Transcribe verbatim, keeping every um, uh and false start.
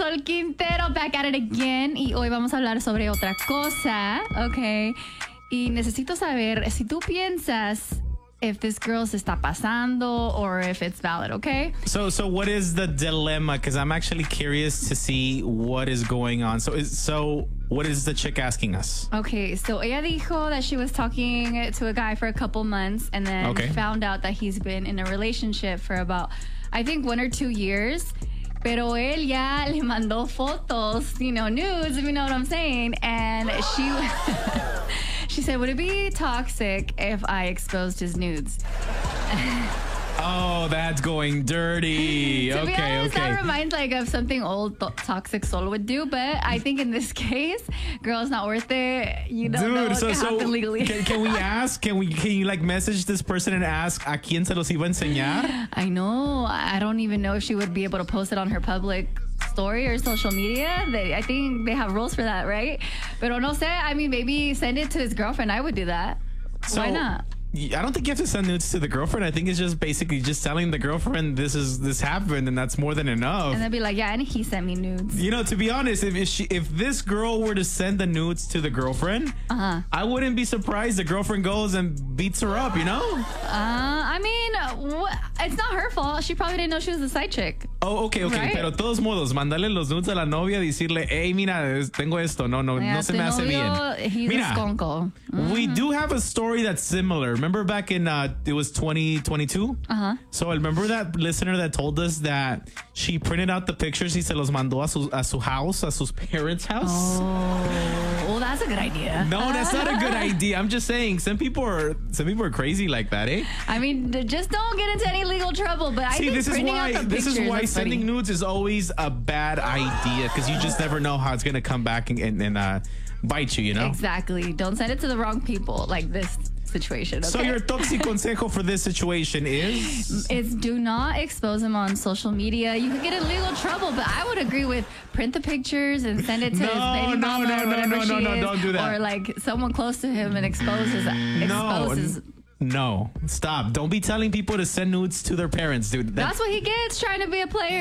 Nicole Quintero, back at it again. Y hoy vamos a hablar sobre otra cosa, ¿ok? Y necesito saber si tú piensas if this girl se está pasando or if it's valid, okay? So, so what is the dilemma? Because I'm actually curious to see what is going on. So, is, so what is the chick asking us? Okay, so ella dijo that she was talking to a guy for a couple months and then Okay. found out that he's been in a relationship for about, I think, one or two years. Pero él ya le mandó fotos, you know, nudes, if you know what I'm saying. And she she said, would it be toxic if I exposed his nudes? Oh, that's going dirty. To okay, be honest, okay. that reminds like of something old th- Toxic Soul would do. But I think in this case, girl, it's not worth it. You don't know Dude, what so, can so happen legally. can, can we ask? Can we? Can you like message this person and ask a quién se los iba a enseñar? I know. I don't even know if she would be able to post it on her public story or social media. They, I think they have rules for that, right? Pero no sé. I mean, maybe send it to his girlfriend. I would do that. So, Why not? I don't think you have to send nudes to the girlfriend. I think it's just basically just telling the girlfriend this is this happened, and that's more than enough. And they'd be like, yeah, and he sent me nudes. You know, to be honest, if if, she, if this girl were to send the nudes to the girlfriend, Uh-huh. I wouldn't be surprised the girlfriend goes and beats her up, you know? Uh, I mean, what? It's not her fault. She probably didn't know she was a side chick. Oh, okay, okay. Right. Pero todos modos, mandarle los nudes a la novia, decirle, hey, mira, es- tengo esto. No, no, Yeah, no se tu me hace novio, bien. He's Mira, a skonko. we do have a story that's similar. Remember back in, uh, it was twenty twenty-two? Uh-huh. So remember that listener that told us that she printed out the pictures y se los mandó a su, a su house, a sus parents' house? Oh, well, that's a good idea. No, that's not a good idea. I'm just saying some people are some people are crazy like that, eh? I mean, d- just don't get into any legal trouble. But I See, think this is printing why out the this is pictures, why that's sending funny. nudes is always a bad idea because you just never know how it's gonna come back and, and, and uh, bite you, you know? Exactly. Don't send it to the wrong people like this situation. Okay? So your toxic consejo for this situation is It's do not expose them on social media. You could get in legal trouble, but I would agree with print the pictures and send it to No, his baby no, mama no, or no, whatever no, she no, no, is, don't do that. or like someone close to him and expose his no, expose his. no. Stop! Don't be telling people to send nudes to their parents, dude. That's what he gets trying to be a player.